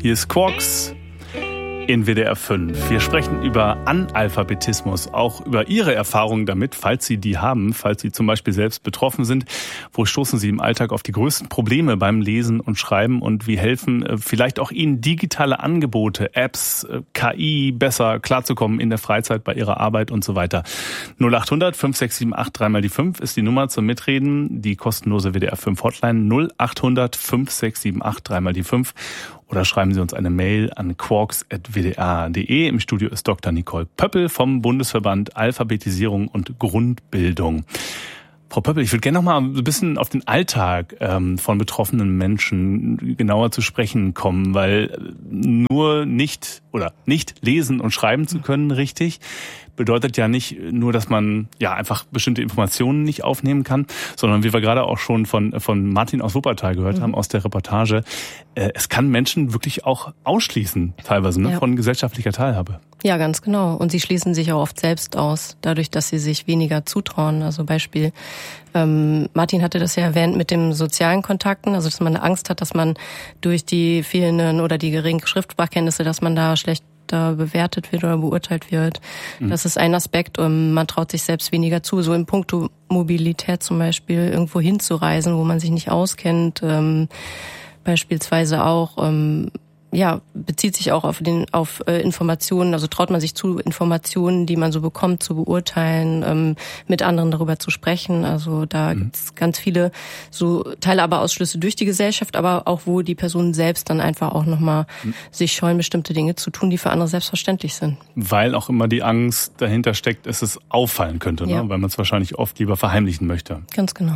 Hier ist Quarks in WDR 5. Wir sprechen über Analphabetismus, auch über Ihre Erfahrungen damit, falls Sie die haben, falls Sie zum Beispiel selbst betroffen sind. Wo stoßen Sie im Alltag auf die größten Probleme beim Lesen und Schreiben und wie helfen vielleicht auch Ihnen digitale Angebote, Apps, KI besser klarzukommen in der Freizeit, bei Ihrer Arbeit und so weiter. 0800 5678 3 mal die 5 ist die Nummer zum Mitreden, die kostenlose WDR 5 Hotline 0800 5678 3 mal die 5. Oder schreiben Sie uns eine Mail an quarks@wdr.de. Im Studio ist Dr. Nicole Pöppel vom Bundesverband Alphabetisierung und Grundbildung. Frau Pöppel, ich würde gerne noch mal ein bisschen auf den Alltag von betroffenen Menschen genauer zu sprechen kommen, weil nur nicht lesen und schreiben zu können richtig bedeutet ja nicht nur, dass man ja einfach bestimmte Informationen nicht aufnehmen kann, sondern wie wir gerade auch schon von Martin aus Wuppertal gehört haben aus der Reportage, es kann Menschen wirklich auch ausschließen, teilweise von gesellschaftlicher Teilhabe. Ja, ganz genau. Und sie schließen sich auch oft selbst aus, dadurch, dass sie sich weniger zutrauen. Also Beispiel, Martin hatte das ja erwähnt mit den sozialen Kontakten, also dass man Angst hat, dass man durch die fehlenden oder die geringen Schriftsprachkenntnisse, dass man da schlecht bewertet wird oder beurteilt wird. Das ist ein Aspekt. Man traut sich selbst weniger zu. So in puncto Mobilität zum Beispiel irgendwo hinzureisen, wo man sich nicht auskennt. Beispielsweise auch bezieht sich auch auf Informationen, also traut man sich zu, Informationen, die man so bekommt, zu beurteilen, mit anderen darüber zu sprechen. Also da gibt's ganz viele so Teile, aber Ausschlüsse durch die Gesellschaft, aber auch wo die Personen selbst dann einfach auch nochmal sich scheuen, bestimmte Dinge zu tun, die für andere selbstverständlich sind. Weil auch immer die Angst dahinter steckt, dass es auffallen könnte, ne? Weil man es wahrscheinlich oft lieber verheimlichen möchte. Ganz genau.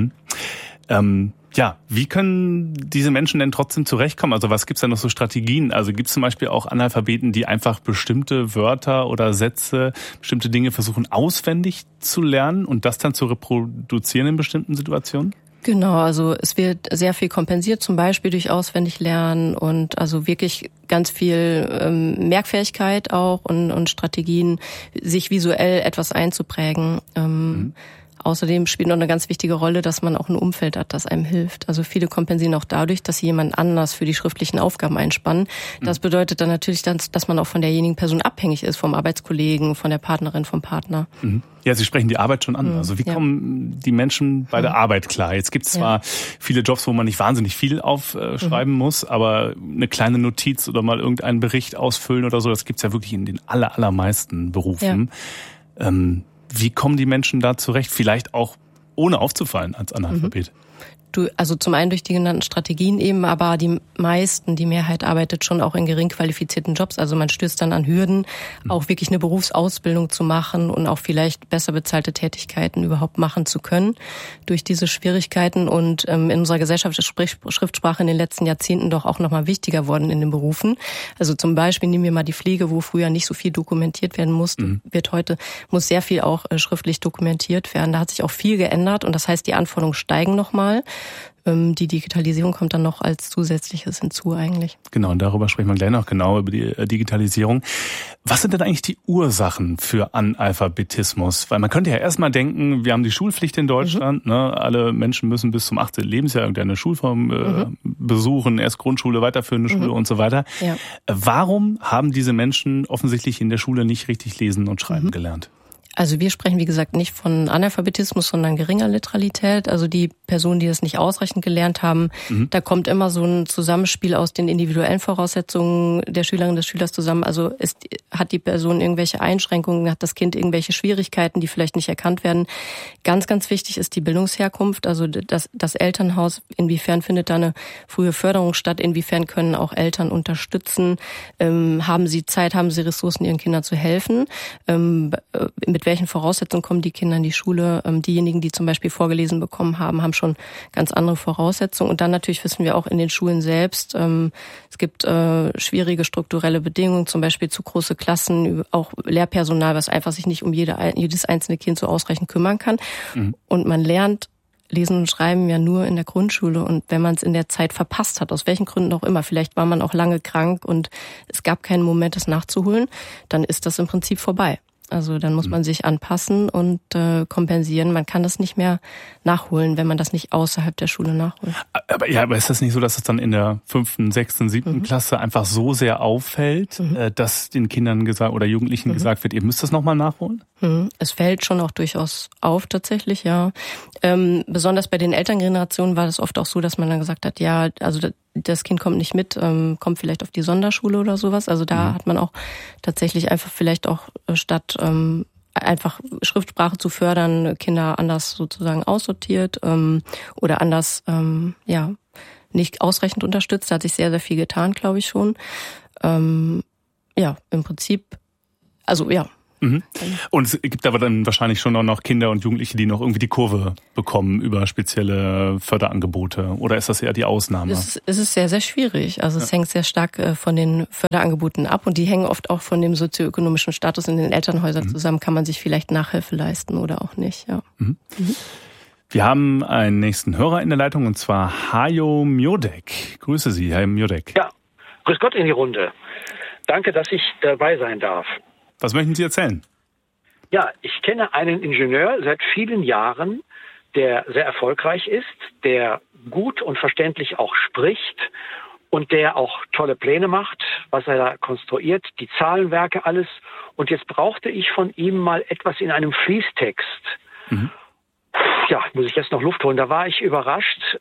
Wie können diese Menschen denn trotzdem zurechtkommen? Also was gibt's da noch so Strategien? Also gibt's zum Beispiel auch Analphabeten, die einfach bestimmte Wörter oder Sätze, bestimmte Dinge versuchen auswendig zu lernen und das dann zu reproduzieren in bestimmten Situationen? Genau, also es wird sehr viel kompensiert, zum Beispiel durch Auswendiglernen und also wirklich ganz viel Merkfähigkeit auch und Strategien, sich visuell etwas einzuprägen. Außerdem spielt noch eine ganz wichtige Rolle, dass man auch ein Umfeld hat, das einem hilft. Also viele kompensieren auch dadurch, dass sie jemand anders für die schriftlichen Aufgaben einspannen. Das bedeutet dann natürlich, dass man auch von derjenigen Person abhängig ist, vom Arbeitskollegen, von der Partnerin, vom Partner. Ja, Sie sprechen die Arbeit schon an. Also wie kommen die Menschen bei der Arbeit klar? Jetzt gibt es zwar viele Jobs, wo man nicht wahnsinnig viel aufschreiben muss, aber eine kleine Notiz oder mal irgendeinen Bericht ausfüllen oder so, das gibt's ja wirklich in den allermeisten Berufen. Wie kommen die Menschen da zurecht? Vielleicht auch ohne aufzufallen als Analphabet. Also zum einen durch die genannten Strategien eben, aber die Mehrheit arbeitet schon auch in gering qualifizierten Jobs. Also man stößt dann an Hürden, auch wirklich eine Berufsausbildung zu machen und auch vielleicht besser bezahlte Tätigkeiten überhaupt machen zu können durch diese Schwierigkeiten. Und in unserer Gesellschaft ist Schriftsprache in den letzten Jahrzehnten doch auch nochmal wichtiger worden in den Berufen. Also zum Beispiel nehmen wir mal die Pflege, wo früher nicht so viel dokumentiert werden musste, muss sehr viel auch schriftlich dokumentiert werden. Da hat sich auch viel geändert und das heißt, die Anforderungen steigen nochmal. Die Digitalisierung kommt dann noch als Zusätzliches hinzu eigentlich. Genau, und darüber sprechen wir gleich noch genau, über die Digitalisierung. Was sind denn eigentlich die Ursachen für Analphabetismus? Weil man könnte ja erstmal denken, wir haben die Schulpflicht in Deutschland, ne? Alle Menschen müssen bis zum 18. Lebensjahr irgendeine Schulform besuchen, erst Grundschule, weiterführende Schule und so weiter. Ja. Warum haben diese Menschen offensichtlich in der Schule nicht richtig lesen und schreiben gelernt? Also wir sprechen, wie gesagt, nicht von Analphabetismus, sondern geringer Literalität. Also die Personen, die das nicht ausreichend gelernt haben, da kommt immer so ein Zusammenspiel aus den individuellen Voraussetzungen der Schülerin, des Schülers zusammen. Also hat die Person irgendwelche Einschränkungen, hat das Kind irgendwelche Schwierigkeiten, die vielleicht nicht erkannt werden. Ganz, ganz wichtig ist die Bildungsherkunft, also das Elternhaus. Inwiefern findet da eine frühe Förderung statt? Inwiefern können auch Eltern unterstützen? Haben sie Zeit, haben sie Ressourcen, ihren Kindern zu helfen? Mit welchen Voraussetzungen kommen die Kinder in die Schule? Diejenigen, die zum Beispiel vorgelesen bekommen haben, haben schon ganz andere Voraussetzungen. Und dann natürlich wissen wir auch in den Schulen selbst, es gibt schwierige strukturelle Bedingungen, zum Beispiel zu große Klassen, auch Lehrpersonal, was einfach sich nicht um jedes einzelne Kind so ausreichend kümmern kann. Und man lernt Lesen und Schreiben ja nur in der Grundschule und wenn man es in der Zeit verpasst hat, aus welchen Gründen auch immer, vielleicht war man auch lange krank und es gab keinen Moment, das nachzuholen, dann ist das im Prinzip vorbei. Also dann muss man sich anpassen und kompensieren. Man kann das nicht mehr nachholen, wenn man das nicht außerhalb der Schule nachholt. Aber ist das nicht so, dass es dann in der 5., 6., 7. Klasse einfach so sehr auffällt, dass den Kindern oder Jugendlichen gesagt wird, ihr müsst das nochmal nachholen? Es fällt schon auch durchaus auf tatsächlich, ja. Besonders bei den Elterngenerationen war das oft auch so, dass man dann gesagt hat, ja, also das Kind kommt nicht mit, kommt vielleicht auf die Sonderschule oder sowas. Also da hat man auch tatsächlich einfach vielleicht auch statt einfach Schriftsprache zu fördern, Kinder anders sozusagen aussortiert oder anders nicht ausreichend unterstützt. Da hat sich sehr, sehr viel getan, glaube ich schon. Im Prinzip, also ja. Und es gibt aber dann wahrscheinlich schon auch noch Kinder und Jugendliche, die noch irgendwie die Kurve bekommen über spezielle Förderangebote. Oder ist das eher die Ausnahme? Es ist sehr, sehr schwierig. Also es hängt sehr stark von den Förderangeboten ab und die hängen oft auch von dem sozioökonomischen Status in den Elternhäusern zusammen. Kann man sich vielleicht Nachhilfe leisten oder auch nicht, ja. Wir haben einen nächsten Hörer in der Leitung und zwar Hajo Miodek. Grüße Sie, Herr Miodek. Ja, grüß Gott in die Runde. Danke, dass ich dabei sein darf. Was möchten Sie erzählen? Ja, ich kenne einen Ingenieur seit vielen Jahren, der sehr erfolgreich ist, der gut und verständlich auch spricht und der auch tolle Pläne macht, was er da konstruiert, die Zahlenwerke, alles. Und jetzt brauchte ich von ihm mal etwas in einem Fließtext. Ja, muss ich jetzt noch Luft holen. Da war ich überrascht,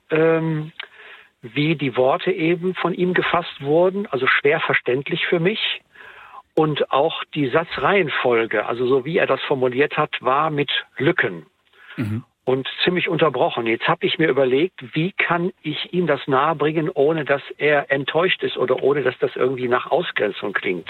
wie die Worte eben von ihm gefasst wurden, also schwer verständlich für mich. Und auch die Satzreihenfolge, also so wie er das formuliert hat, war mit Lücken und ziemlich unterbrochen. Jetzt habe ich mir überlegt, wie kann ich ihm das nahebringen, ohne dass er enttäuscht ist oder ohne dass das irgendwie nach Ausgrenzung klingt.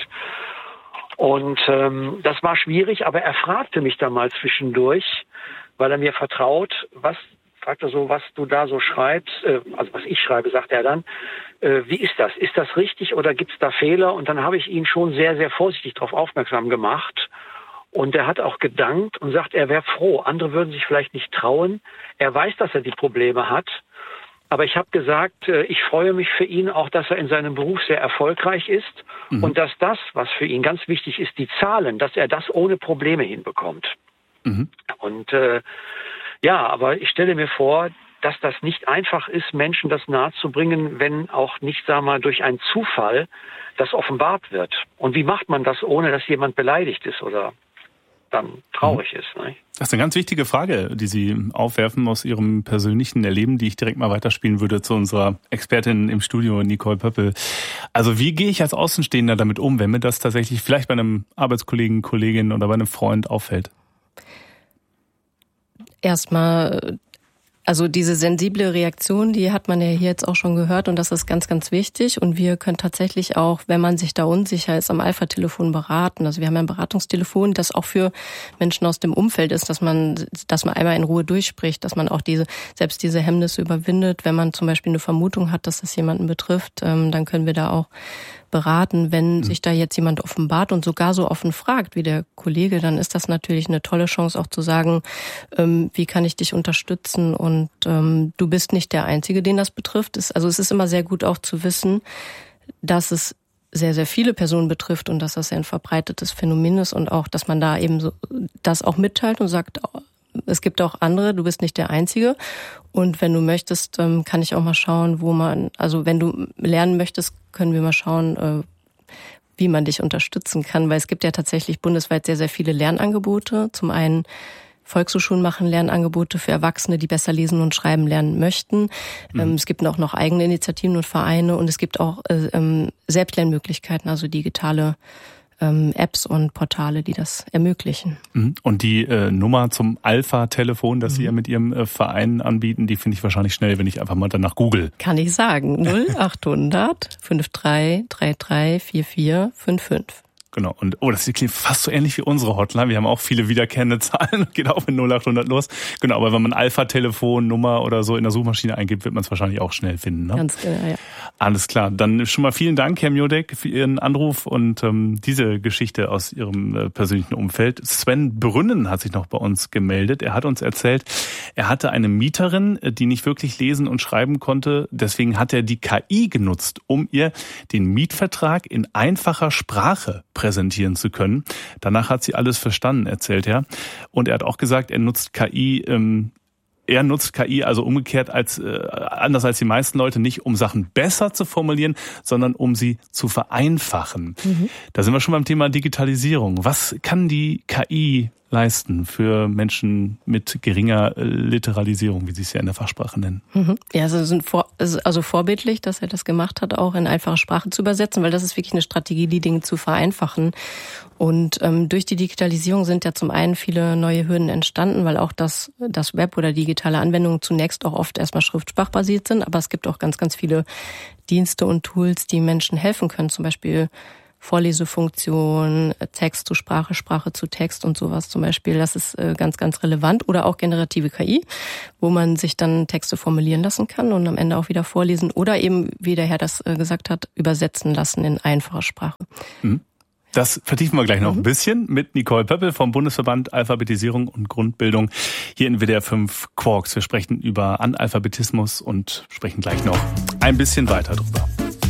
Und das war schwierig, aber er fragte mich dann mal zwischendurch, weil er mir vertraut, fragte so, was du da so schreibst, also was ich schreibe, sagt er dann, wie ist das? Ist das richtig oder gibt es da Fehler? Und dann habe ich ihn schon sehr, sehr vorsichtig darauf aufmerksam gemacht. Und er hat auch gedankt und sagt, er wäre froh. Andere würden sich vielleicht nicht trauen. Er weiß, dass er die Probleme hat. Aber ich habe gesagt, ich freue mich für ihn auch, dass er in seinem Beruf sehr erfolgreich ist. Und dass das, was für ihn ganz wichtig ist, die Zahlen, dass er das ohne Probleme hinbekommt. Und aber ich stelle mir vor, dass das nicht einfach ist, Menschen das nahezubringen, wenn auch nicht, durch einen Zufall das offenbart wird. Und wie macht man das, ohne dass jemand beleidigt ist oder dann traurig ist? Ne? Das ist eine ganz wichtige Frage, die Sie aufwerfen aus Ihrem persönlichen Erleben, die ich direkt mal weiterspielen würde zu unserer Expertin im Studio, Nicole Pöppel. Also wie gehe ich als Außenstehender damit um, wenn mir das tatsächlich vielleicht bei einem Arbeitskollegen, Kollegin oder bei einem Freund auffällt? Erstmal, also diese sensible Reaktion, die hat man ja hier jetzt auch schon gehört und das ist ganz, ganz wichtig. Und wir können tatsächlich auch, wenn man sich da unsicher ist, am Alpha-Telefon beraten. Also wir haben ja ein Beratungstelefon, das auch für Menschen aus dem Umfeld ist, dass man einmal in Ruhe durchspricht, dass man auch selbst diese Hemmnisse überwindet. Wenn man zum Beispiel eine Vermutung hat, dass das jemanden betrifft, dann können wir da auch beraten. Wenn sich da jetzt jemand offenbart und sogar so offen fragt wie der Kollege, dann ist das natürlich eine tolle Chance auch zu sagen, wie kann ich dich unterstützen und du bist nicht der Einzige, den das betrifft. Es ist immer sehr gut auch zu wissen, dass es sehr, sehr viele Personen betrifft und dass das ein verbreitetes Phänomen ist und auch, dass man da eben so das auch mitteilt und sagt, es gibt auch andere, du bist nicht der Einzige. Und wenn du möchtest, kann ich auch mal schauen, wenn du lernen möchtest, können wir mal schauen, wie man dich unterstützen kann. Weil es gibt ja tatsächlich bundesweit sehr, sehr viele Lernangebote. Zum einen Volkshochschulen machen Lernangebote für Erwachsene, die besser lesen und schreiben lernen möchten. Es gibt auch noch eigene Initiativen und Vereine und es gibt auch Selbstlernmöglichkeiten, also digitale Apps und Portale, die das ermöglichen. Und die Nummer zum Alpha-Telefon, das Sie ja mit Ihrem Verein anbieten, die finde ich wahrscheinlich schnell, wenn ich einfach mal danach google. Kann ich sagen. 0800 53 33 44 55. Genau. Und das klingt fast so ähnlich wie unsere Hotline. Wir haben auch viele wiederkehrende Zahlen, geht auch mit 0800 los. Genau, aber wenn man Alpha-Telefon-Nummer oder so in der Suchmaschine eingibt, wird man es wahrscheinlich auch schnell finden. Ne? Ganz genau, ja. Alles klar. Dann schon mal vielen Dank, Herr Miodek, für Ihren Anruf und diese Geschichte aus Ihrem persönlichen Umfeld. Sven Brünnen hat sich noch bei uns gemeldet. Er hat uns erzählt, er hatte eine Mieterin, die nicht wirklich lesen und schreiben konnte. Deswegen hat er die KI genutzt, um ihr den Mietvertrag in einfacher Sprache präsentieren zu können. Danach hat sie alles verstanden, erzählt er. Und er hat auch gesagt, er nutzt KI also umgekehrt anders als die meisten Leute, nicht um Sachen besser zu formulieren, sondern um sie zu vereinfachen. Da sind wir schon beim Thema Digitalisierung. Was kann die KI leisten für Menschen mit geringer Literalisierung, wie Sie es ja in der Fachsprache nennen? Ja, also vorbildlich, dass er das gemacht hat, auch in einfache Sprache zu übersetzen, weil das ist wirklich eine Strategie, die Dinge zu vereinfachen. Und durch die Digitalisierung sind ja zum einen viele neue Hürden entstanden, weil auch das Web oder digitale Anwendungen zunächst auch oft erstmal schriftsprachbasiert sind, aber es gibt auch ganz, ganz viele Dienste und Tools, die Menschen helfen können, zum Beispiel Vorlesefunktion, Text zu Sprache, Sprache zu Text und sowas zum Beispiel. Das ist ganz, ganz relevant. Oder auch generative KI, wo man sich dann Texte formulieren lassen kann und am Ende auch wieder vorlesen oder eben, wie der Herr das gesagt hat, übersetzen lassen in einfacher Sprache. Das vertiefen wir gleich noch ein bisschen mit Nicole Pöppel vom Bundesverband Alphabetisierung und Grundbildung hier in WDR 5 Quarks. Wir sprechen über Analphabetismus und sprechen gleich noch ein bisschen weiter drüber.